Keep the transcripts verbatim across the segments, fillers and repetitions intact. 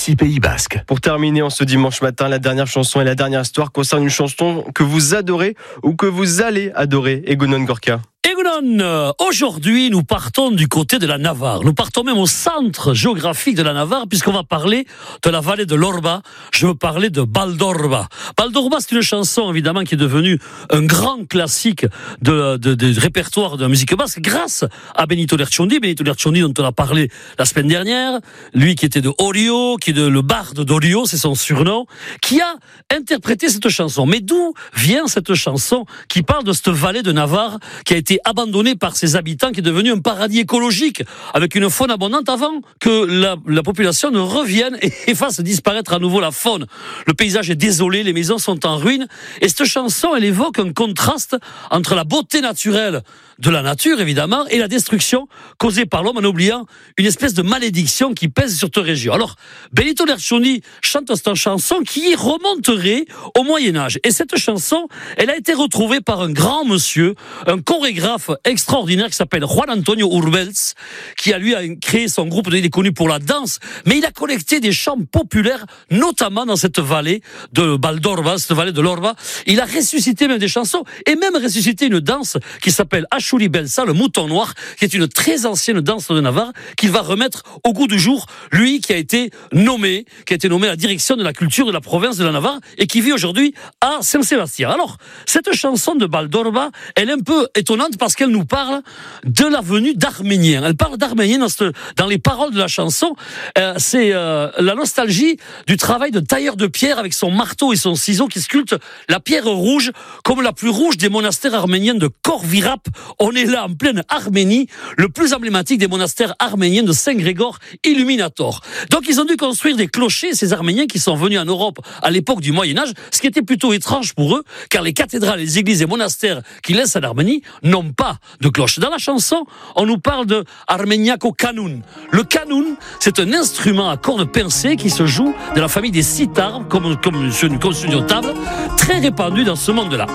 ici Pays Basque. Pour terminer en ce dimanche matin, la dernière chanson et la dernière histoire concerne une chanson que vous adorez ou que vous allez adorer, Egunon Gorka. Egunon, aujourd'hui nous partons du côté de la Navarre. Nous partons même au centre géographique de la Navarre puisqu'on va parler de la vallée de l'Orba. Je veux parler de Baldorba. Baldorba, c'est une chanson évidemment qui est devenue un grand classique de, de, de répertoire de la musique basque grâce à Benito Lertxundi. Benito Lertxundi dont on a parlé la semaine dernière, lui qui était de Orio, qui est de, le barde d'Orio, c'est son surnom, qui a interprété cette chanson. Mais d'où vient cette chanson qui parle de cette vallée de Navarre qui a été abandonné par ses habitants, qui est devenu un paradis écologique, avec une faune abondante avant que la, la population ne revienne et fasse disparaître à nouveau la faune. Le paysage est désolé, les maisons sont en ruine, et cette chanson, elle évoque un contraste entre la beauté naturelle de la nature, évidemment, et la destruction causée par l'homme en oubliant une espèce de malédiction qui pèse sur cette région. Alors, Benito Lertxundi chante cette chanson qui remonterait au Moyen-Âge. Et cette chanson, elle a été retrouvée par un grand monsieur, un chorégraphe extraordinaire qui s'appelle Juan Antonio Urbels, qui a lui a créé son groupe, il est connu pour la danse, mais il a collecté des chants populaires, notamment dans cette vallée de Baldorba, cette vallée de l'Orba. Il a ressuscité même des chansons, et même ressuscité une danse qui s'appelle Achuli Belsa, le mouton noir, qui est une très ancienne danse de Navarre, qu'il va remettre au goût du jour, lui qui a été nommé, qui a été nommé à la direction de la culture de la province de la Navarre, et qui vit aujourd'hui à Saint-Sébastien. Alors, cette chanson de Baldorba, elle est un peu étonnante parce qu'elle nous parle de la venue d'Arméniens. Elle parle d'Arméniens dans, ce, dans les paroles de la chanson. Euh, c'est euh, la nostalgie du travail de tailleur de pierre avec son marteau et son ciseau qui sculpte la pierre rouge comme la plus rouge des monastères arméniens de Corvirap. On est là en pleine Arménie, le plus emblématique des monastères arméniens de Saint-Grégor Illuminator. Donc ils ont dû construire des clochers, ces Arméniens qui sont venus en Europe à l'époque du Moyen-Âge, ce qui était plutôt étrange pour eux, car les cathédrales, les églises et monastères qui laissent en Arménie n'ont pas de cloche. Dans la chanson, on nous parle de Arméniaco Kanoun. Le kanoun, c'est un instrument à cordes pincées qui se joue de la famille des sitars, comme, comme, comme sur une table, très répandu dans ce monde-là.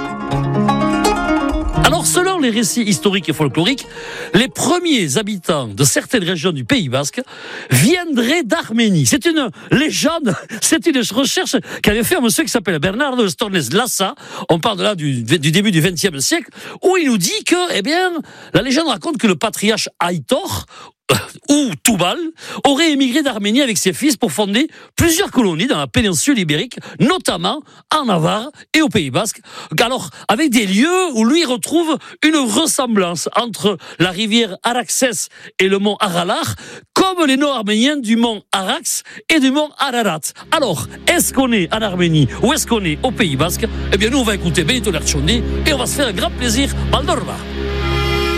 Alors, selon les récits historiques et folkloriques, les premiers habitants de certaines régions du Pays Basque viendraient d'Arménie. C'est une légende, c'est une recherche qu'avait fait un monsieur qui s'appelle Bernardo Stornes Lassa. On parle là du, du début du vingtième siècle, où il nous dit que, eh bien, la légende raconte que le patriarche Aitor, ou Toubal, aurait émigré d'Arménie avec ses fils pour fonder plusieurs colonies dans la péninsule ibérique, notamment en Navarre et au Pays Basque. Alors, avec des lieux où lui retrouve une ressemblance entre la rivière Araxès et le mont Aralar, comme les noms arméniens du mont Arax et du mont Ararat. Alors, est-ce qu'on est en Arménie ou est-ce qu'on est au Pays Basque? Eh bien, nous, on va écouter Benito Lertxundi et on va se faire un grand plaisir. Baldorba.